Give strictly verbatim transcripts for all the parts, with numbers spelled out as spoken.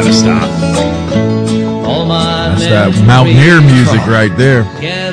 to stop. That's that Mountaineer music right there.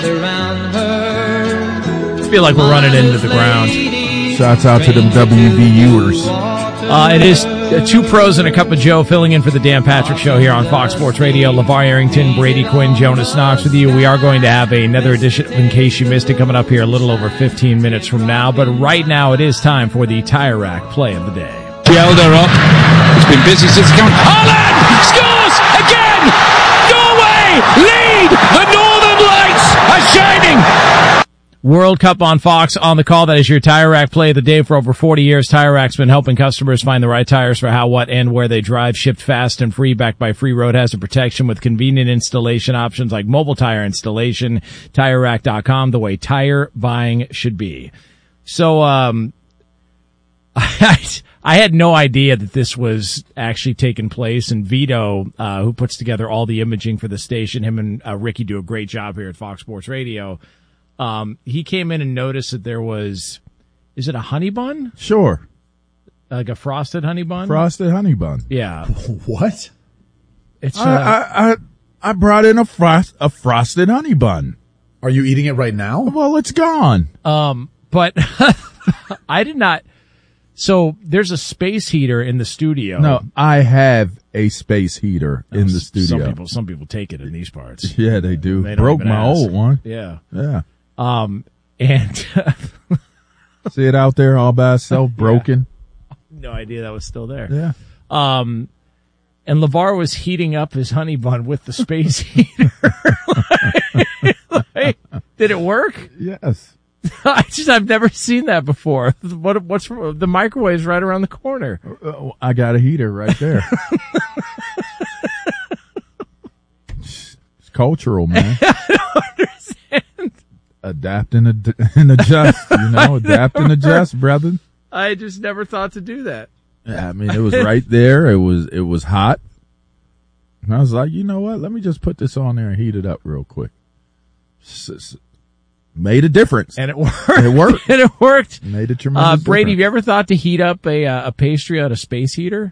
I feel like we're running into the ground. Shouts out to them W V Uers. Uh, it is uh, two pros and a cup of Joe filling in for the Dan Patrick Show here on Fox Sports Radio. LeVar Arrington, Brady Quinn, Jonas Knox with you. We are going to have another edition, in case you missed it, coming up here a little over fifteen minutes from now. But right now it is time for the Tire Rack play of the day. Gelder up. It's been busy since the count. Holland scores again! Norway lead! The Northern Lights are shining! World Cup on Fox on the call. That is your Tire Rack play of the day. For over forty years, Tire Rack's been helping customers find the right tires for how, what, and where they drive. Shipped fast and free, backed by free road hazard protection with convenient installation options like mobile tire installation. Tire Rack dot com, the way tire buying should be. So, um, I, I had no idea that this was actually taking place. And Vito, uh, who puts together all the imaging for the station, him and uh, Ricky do a great job here at Fox Sports Radio. Um, he came in and noticed that there was, is it a honey bun? Sure. Like a frosted honey bun? Frosted honey bun. Yeah. What? It's, uh, I, I, I, I brought in a frost, a frosted honey bun. Are you eating it right now? Well, it's gone. um, but I did not. So there's a space heater in the studio. No, I have a space heater No, in the studio. Some people, some people take it in these parts. Yeah, they do. They don't Broke even my ask. old one. Yeah. Yeah. Um, and See it out there all by itself, broken. no idea that was still there. Yeah. Um, and LeVar was heating up his honey bun with the space heater. like, like, did it work? Yes. I just, I've never seen that before. What, what's the microwave's right around the corner? Uh, I got a heater right there. It's cultural, man. I don't understand. Adapt and, ad- and adjust, you know, adapt and adjust, brother. I just never thought to do that. Yeah, I mean, it was right there. It was, it was hot. And I was like, you know what? Let me just put this on there and heat it up real quick. S- s- Made a difference. And it worked. It worked. and it worked. Made a tremendous Uh, Brady, have difference. you ever thought to heat up a, uh, a pastry out of space heater?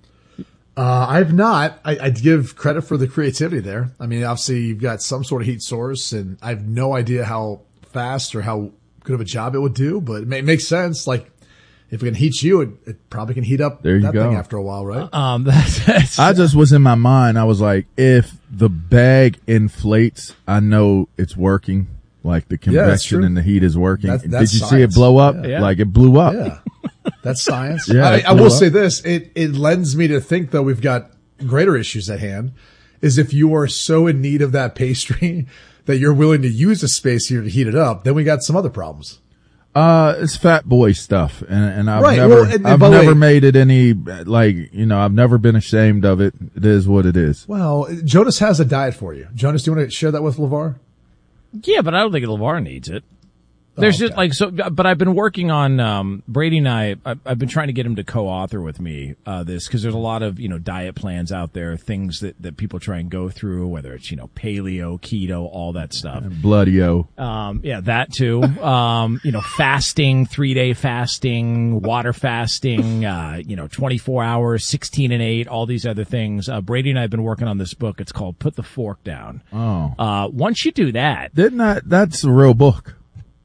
Uh, I've not. I, I'd give credit for the creativity there. I mean, obviously you've got some sort of heat source, and I have no idea how fast or how good of a job it would do, but it, may, it makes sense. Like, if it can heat you, it, it probably can heat up There you that go. thing after a while, right? Um, that's, that's I just was in my mind. I was like, if the bag inflates, I know it's working. Like the Yeah, that's convection true. and the heat is working. That's- Did that's you see it science. blow up? Yeah. Like it blew up. Yeah. That's science. Yeah, I, it I blew will up. say this. It, it lends me to think, though, we've got greater issues at hand, is if you are so in need of that pastry that you're willing to use a space heater to heat it up, then we got some other problems. Uh, it's fat boy stuff. And, and I've Right, never, well, and- and I've by the never way- made it any, like, you know, I've never been ashamed of it. It is what it is. Well, Jonas has a diet for you. Jonas, do you want to share that with LeVar? Yeah, but I don't think LeVar needs it. There's Oh, just okay. like so, but I've been working on um, Brady and I. I've, I've been trying to get him to co-author with me uh, this because there's a lot of you know diet plans out there, things that, that people try and go through, whether it's you know paleo, keto, all that stuff. Bloody-o. Um, yeah, that too. Um, you know, fasting, three day fasting, water fasting, uh, you know, twenty-four hours, sixteen and eight, all these other things. Uh, Brady and I have been working on this book. It's called Put the Fork Down. Oh. Uh, once you do that, Didn't that, that's a real book.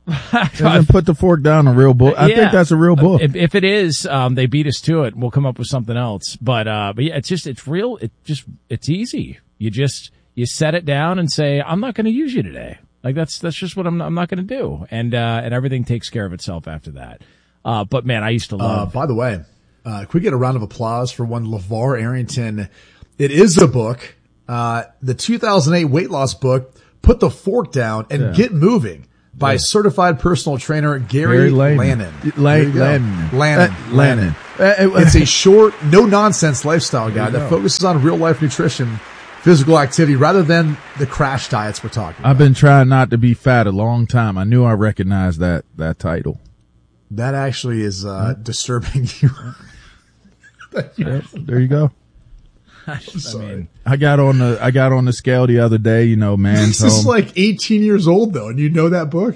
Isn't Put the Fork Down a real book? I Yeah. think that's a real book. If, if it is, um, they beat us to it. We'll come up with something else. But, uh, but yeah, it's just, it's real. It just, it's easy. You just, you set it down and say, I'm not going to use you today. Like that's, that's just what I'm, I'm not going to do. And, uh, and everything takes care of itself after that. Uh, but man, I used to Uh, love, by the way, uh, can we get a round of applause for one LeVar Arrington? It is a book, uh, the two thousand eight weight loss book, Put the Fork Down and Yeah. Get Moving by certified personal trainer Gary, Gary Lannon. Lannon. La- There you go. Lannon. Lannon. Uh, Lannon. Uh, It's a short, no nonsense lifestyle guide that focuses on real life nutrition, physical activity, rather than the crash diets we're talking about. I've been trying not to be fat a long time. I knew I recognized that, that title. That actually is, uh, disturbing you. Yep, there you go. I mean, I got on the I got on the scale the other day, you know, man's This is home. like eighteen years old though, and you know that book?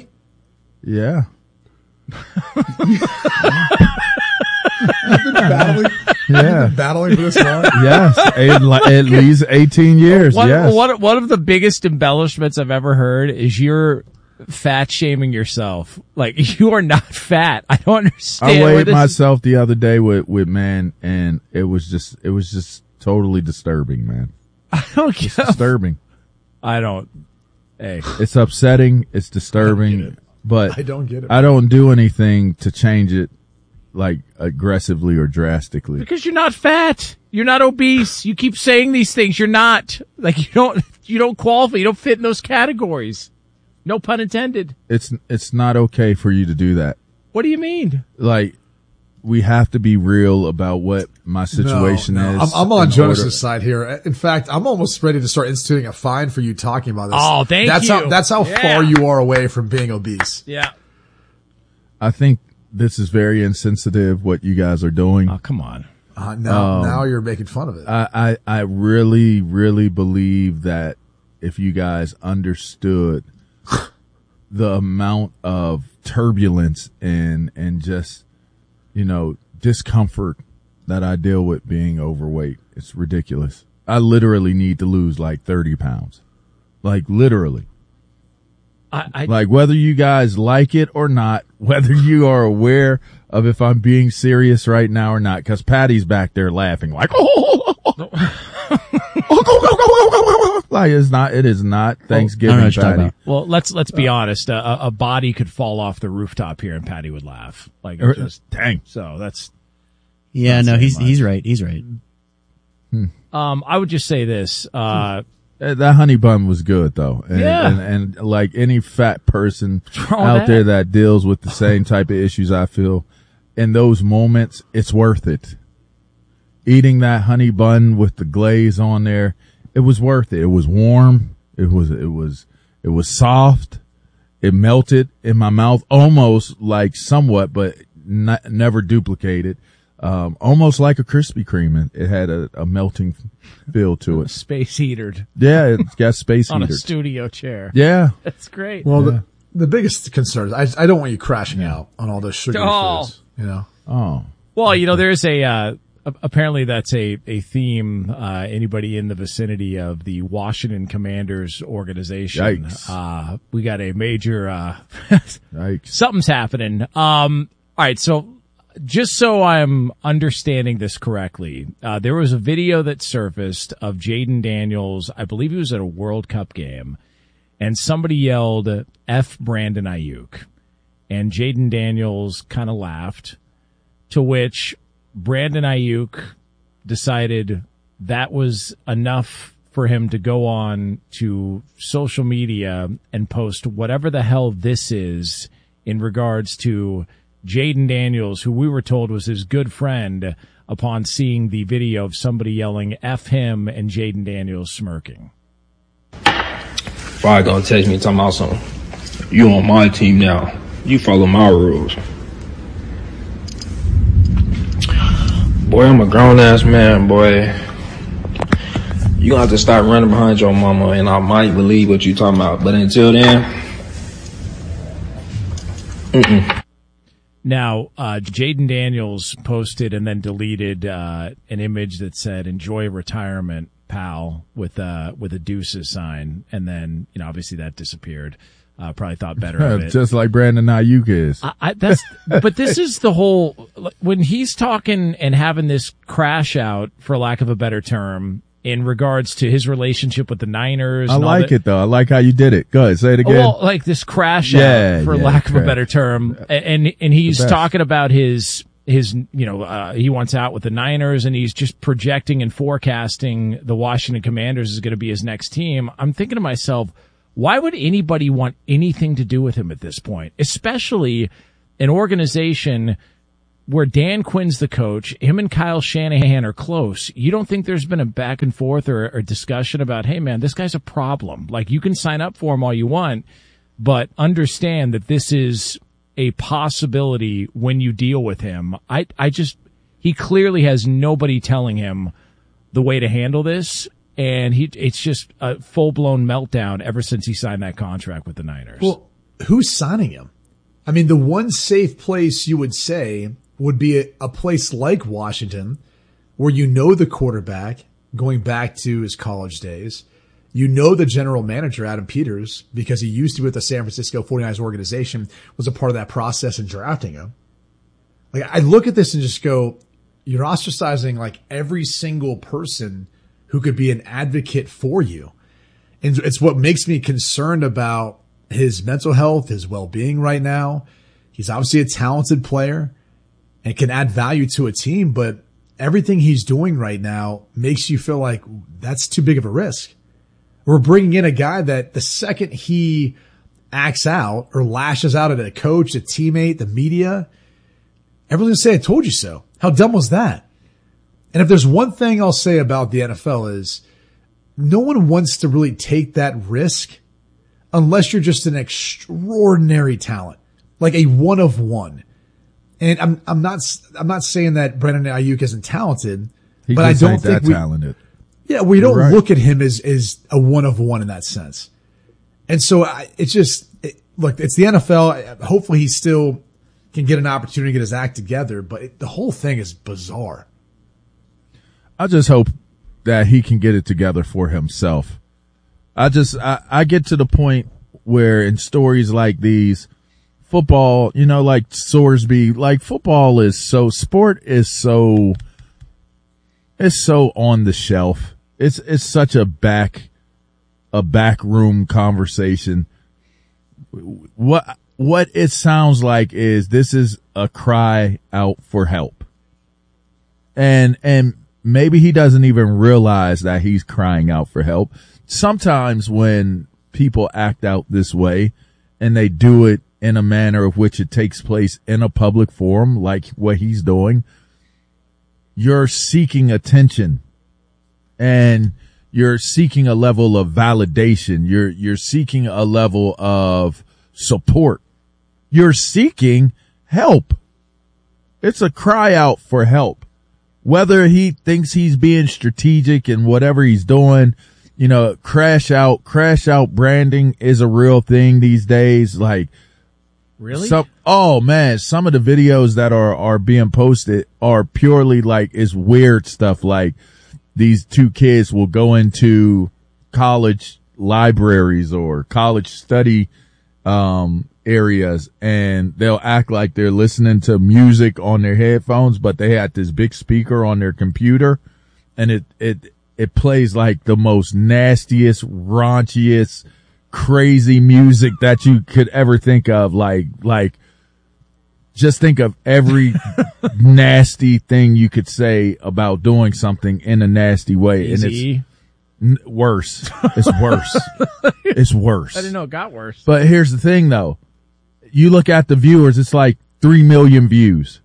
Yeah. You've been battling, Yeah. Battling for this long? Yes. At, at least eighteen years. One, yes. one, one of the biggest embellishments I've ever heard is you're fat shaming yourself. Like, you are not fat. I don't understand. I where weighed this myself the other day with, with man, and it was just, it was just totally disturbing, man. I don't It's get disturbing. I don't. Hey. It's upsetting. It's disturbing. it. But I don't get it. I don't do anything to change it, like, aggressively or drastically. Because you're not fat. You're not obese. You keep saying these things. You're not. Like, you don't, you don't qualify. You don't fit in those categories. No pun intended. It's, it's not okay for you to do that. What do you mean? Like, we have to be real about what my situation No, no. is. I'm, I'm on in Jonas's order- side here. In fact, I'm almost ready to start instituting a fine for you talking about this. Oh, thank that's you. How, that's how Yeah. far you are away from being obese. Yeah. I think this is very insensitive, what you guys are doing. Oh, come on. Uh, now, Um, now you're making fun of it. I, I, I really, really believe that if you guys understood the amount of turbulence and, and just, you know, discomfort that I deal with being overweight, it's ridiculous. I literally need to lose like thirty pounds. Like literally. I, I Like whether you guys like it or not, whether you are aware of if I'm being serious right now or not, cause Patty's back there laughing like, like it's not, it is not Thanksgiving, I don't know what you're talking Patty. about. well, let's let's be honest. A, a body could fall off the rooftop here, and Patty would laugh. Like, it just, Dang. so that's. Yeah, Not no, saying he's much. he's right. He's right. Um, I would just say this. Uh, Uh, That honey bun was good though. And, Yeah. and, and like any fat person wrong with out that? there that deals with the same type of issues I feel, in those moments, it's worth it. Eating that honey bun with the glaze on there, it was worth it. It was warm. It was, it was, it was soft. It melted in my mouth almost like somewhat, but not, never duplicated. Um, almost like a Krispy Kreme. It had a, a melting feel to it. space heatered Yeah, it's got space on a heater. studio chair. Yeah. That's great. well, the, the biggest concern is I, I don't want you crashing out on all those sugary Oh. foods. You know, Oh. Well, you know, there's a, uh, a- apparently that's a, a theme, uh, anybody in the vicinity of the Washington Commanders organization. Yikes. Uh, we got a major, uh, Yikes. something's happening. Um, all right. So just so I'm understanding this correctly, uh, there was a video that surfaced of Jaden Daniels. I believe he was at a World Cup game, and somebody yelled F Brandon Ayuk, and Jaden Daniels kind of laughed, to which Brandon Ayuk decided that was enough for him to go on to social media and post whatever the hell this is in regards to Jaden Daniels, who we were told was his good friend, upon seeing the video of somebody yelling F him and Jaden Daniels smirking. Probably gonna text me talking about something. You on my team now. You follow my rules. Boy, I'm a grown ass man, boy. You gonna have to stop running behind your mama and I might believe what you talking about. But until then, mm-mm. Now, uh, Jaden Daniels posted and then deleted uh, an image that said "Enjoy retirement, pal," with uh, with a deuces sign, and then you know obviously that disappeared. Uh, probably thought better of it. Just like Brandon Ayuk is. I, I, that's, but this is the whole when he's talking and having this crash out, for lack of a better term, in regards to his relationship with the Niners. I and all like that. it though. I like how you did it. Go ahead, say it again. Well, like this crash Yeah, out, for yeah, lack of a crash. better term, and and he's best. talking about his his you know uh, he wants out with the Niners, and he's just projecting and forecasting the Washington Commanders is going to be his next team. I'm thinking to myself, why would anybody want anything to do with him at this point, especially an organization where Dan Quinn's the coach, him and Kyle Shanahan are close? You don't think there's been a back and forth or, or discussion about, hey man, this guy's a problem. Like, you can sign up for him all you want, but understand that this is a possibility when you deal with him. I, I just, he clearly has nobody telling him the way to handle this. And he, it's just a full blown meltdown ever since he signed that contract with the Niners. well, who's signing him? I mean, the one safe place you would say would be a, a place like Washington, where you know the quarterback going back to his college days. You know the general manager, Adam Peters, because he used to be with the San Francisco forty-niners organization, was a part of that process in drafting him. Like, I look at this and just go, you're ostracizing like every single person who could be an advocate for you. And it's what makes me concerned about his mental health, his well-being right now. He's obviously a talented player and can add value to a team, but everything he's doing right now makes you feel like that's too big of a risk. We're bringing in a guy that the second he acts out or lashes out at a coach, a teammate, the media, everyone's going to say, I told you so. How dumb was that? And if there's one thing I'll say about the N F L is no one wants to really take that risk unless you're just an extraordinary talent, like a one of one. And I'm, I'm not, I'm not saying that Brandon Ayuk isn't talented, he but I don't think that we, talented. Yeah, we don't right. look at him as, as a one of one in that sense. And so I, it's just, it, look, it's the N F L. Hopefully he still can get an opportunity to get his act together, but it, the whole thing is bizarre. I just hope that he can get it together for himself. I just, I, I get to the point where in stories like these, football, you know, like Sorsby, like football is so, sport is so, it's so on the shelf. It's, it's such a back, a backroom conversation. What, what it sounds like is this is a cry out for help. And, and maybe he doesn't even realize that he's crying out for help. Sometimes when people act out this way and they do it in a manner of which it takes place in a public forum, like what he's doing, you're seeking attention and you're seeking a level of validation. You're, you're seeking a level of support. You're seeking help. It's a cry out for help. Whether he thinks he's being strategic in whatever he's doing, you know, crash out, crash out branding is a real thing these days. Like, really? Some, oh man, some of the videos that are, are being posted are purely like, it's weird stuff. Like these two kids will go into college libraries or college study, um, areas and they'll act like they're listening to music on their headphones, but they had this big speaker on their computer and it, it, it plays like the most nastiest, raunchiest, crazy music that you could ever think of. Like, like just think of every nasty thing you could say about doing something in a nasty way. Easy. And it's n- worse. It's worse. It's worse. I didn't know it got worse. But here's the thing though. You look at the viewers, it's like three million views,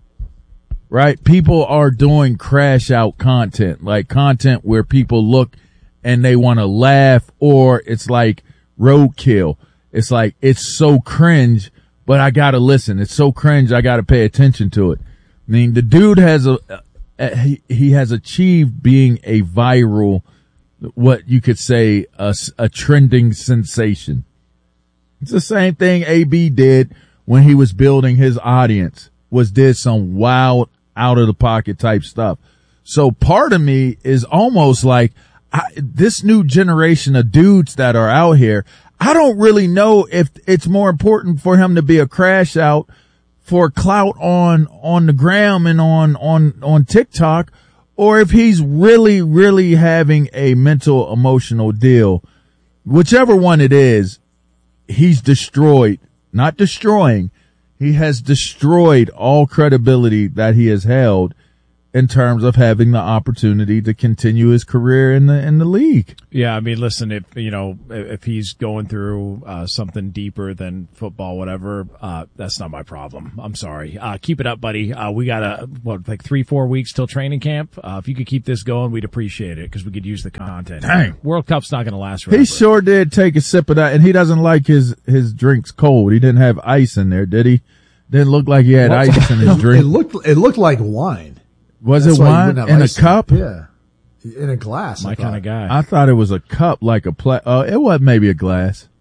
right? People are doing crash out content, like content where people look and they want to laugh, or it's like roadkill. It's like, it's so cringe, but I gotta listen. It's so cringe, I gotta pay attention to it. I mean, the dude has a, a he, he has achieved being a viral, what you could say, a, a trending sensation. It's the same thing A B did when he was building his audience, was did some wild out of the pocket type stuff. So part of me is almost like I, this new generation of dudes that are out here, I don't really know if it's more important for him to be a crash out for clout on, on the gram and on, on, on TikTok, or if he's really, really having a mental emotional deal. Whichever one it is, he's destroyed, not destroying. He has destroyed all credibility that he has held in terms of having the opportunity to continue his career in the in the league. Yeah, I mean, listen, if you know if he's going through uh, something deeper than football, whatever, uh, that's not my problem. I'm sorry. Uh, keep it up, buddy. Uh, we got a what like three, four weeks till training camp. Uh, if you could keep this going, we'd appreciate it because we could use the content. Dang. World Cup's not going to last forever. He sure did take a sip of that, and he doesn't like his his drinks cold. He didn't have ice in there, did he? Didn't look like he had What? ice in his drink. It looked it looked like wine. Was That's it why you wine wouldn't have in a ice cup? Yeah, in a glass. My I kind thought. of guy. I thought it was a cup, like a pla- uh, it was maybe a glass.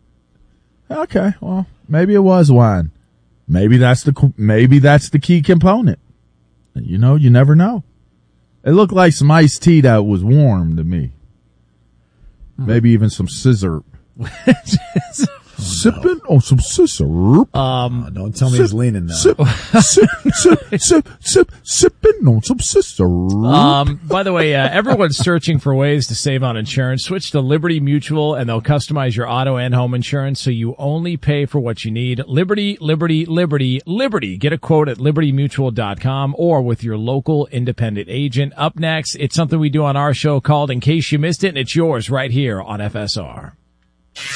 Okay, well, maybe it was wine. Maybe that's the maybe that's the key component. You know, you never know. It looked like some iced tea that was warm to me. Maybe even some scissor. Sipping on some scissor. Um, Oh, don't tell me he's leaning now. Sip, sip, sip, sip, sip, sipping on some scissor. Um, by the way, uh, everyone's searching for ways to save on insurance. Switch to Liberty Mutual and they'll customize your auto and home insurance so you only pay for what you need. Liberty, Liberty, Liberty, Liberty. Get a quote at liberty mutual dot com or with your local independent agent. Up next, it's something we do on our show called In Case You Missed It, and it's yours right here on F S R.